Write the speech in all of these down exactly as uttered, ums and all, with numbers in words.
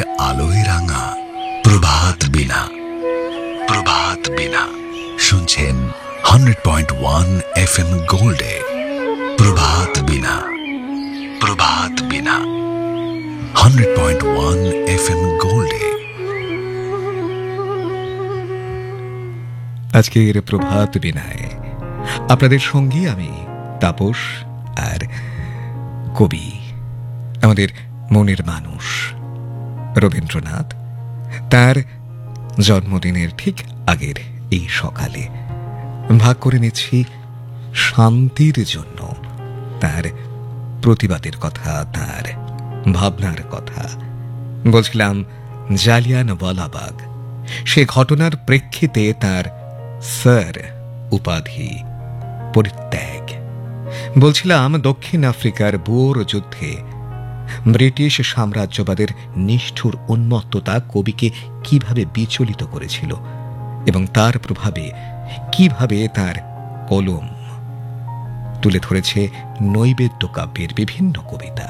আলোয় রাঙা প্রভাত বিনা। প্রভাত বিনা শুনছেন hundred point one F M গোল্ডে। প্রভাত বিনা, প্রভাত বিনা, hundred point one F M গোল্ডে। আজকের প্রভাত বিনায় আপনাদের সঙ্গে আমি তাপস আর কবি, আমাদের মনের মানুষ রবীন্দ্রনাথ। তার জন্মদিনের ঠিক আগের এই সকালে ভাগ করে নিচ্ছি শান্তির জন্য তার প্রতিবাদের কথা, তার ভাবনার কথা। বলছিলাম জালিয়ানওয়ালাবাগ, সে ঘটনার প্রেক্ষিতে তার স্যার উপাধি পরিত্যাগ। বলছিলাম দক্ষিণ আফ্রিকার বুয়োর যুদ্ধে ব্রিটিশ সাম্রাজ্যবাদের নিষ্ঠুর উন্মত্ততা কবিকে কিভাবে বিচলিত করেছিল এবং তার প্রভাবে কিভাবে তার কলম তুলে ধরেছে নৈবেদ্য কাব্যের বিভিন্ন কবিতা।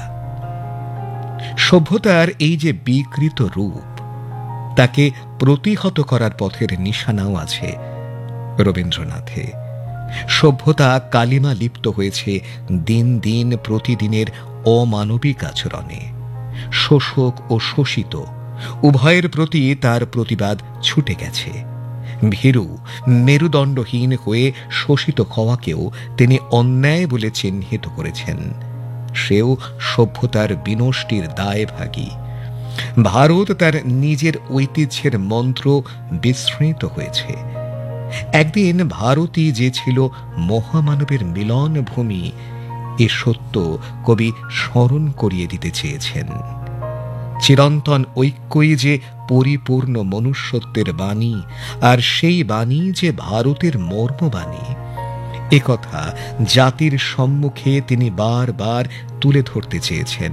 সভ্যতার এই যে বিকৃত রূপ, তাকে প্রতিহত করার পথের নিশানাও আছে রবীন্দ্রনাথে। সভ্যতা কালিমা লিপ্ত হয়েছে দিন দিন প্রতিদিনের অমানবিক আচরণে। শোষক ও শোষিত উভয়ের প্রতি তার প্রতিবাদ ছুটে গেছে। ভীরু মেরুদণ্ডহীন হয়ে শোষিত হওয়াকেও তিনি অন্যায় বলে চিহ্নিত করেছেন। সেও সভ্যতার বিনষ্টির দায়ভাগী। ভারত তার নিজের ঐতিহ্যের মন্ত্র বিস্মৃত হয়েছে। একদিন ভারতই যে ছিল মহামানবের মিলন ভূমি, এ সত্য কবি স্মরণ করিয়ে দিতে চেয়েছেন। চিরন্তন ঐক্যই যে পরিপূর্ণ মনুষ্যত্বের বাণী, আর সেই বাণী যে ভারতের মর্মবাণী, এ কথা জাতির সম্মুখে তিনি বারবার তুলে ধরতে চেয়েছেন।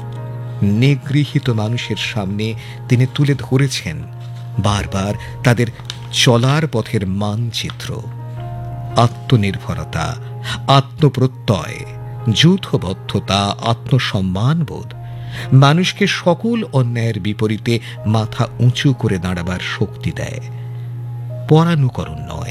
নিগৃহীত মানুষের সামনে তিনি তুলে ধরেছেন বারবার তাদের চলার পথের মানচিত্র। আত্মনির্ভরতা, আত্মপ্রত্যয়, যূথবদ্ধতা, আত্মসম্মানবোধ মানুষকে সকল অন্যায়ের বিপরীতে মাথা উঁচু করে দাঁড়াবার শক্তি দেয়। পরানুকরণ নয়।